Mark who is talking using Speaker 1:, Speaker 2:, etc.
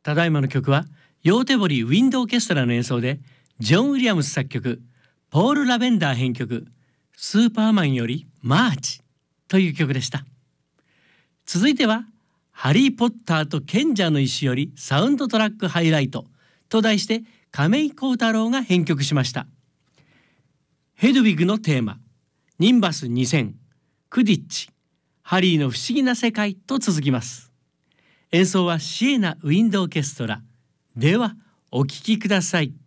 Speaker 1: ただいまの曲はヨーテボリウィンドオーケストラの演奏でジョン・ウィリアムス作曲、ポール・ラベンダー編曲、スーパーマンよりマーチという曲でした。続いてはハリー・ポッターと賢者の石よりサウンドトラックハイライトと題して亀井幸太郎が編曲しました。ヘドウィグのテーマ、ニンバス2000、クディッチ、ハリーの不思議な世界と続きます。演奏はシエナウィンドオーケストラ。ではお聴きください。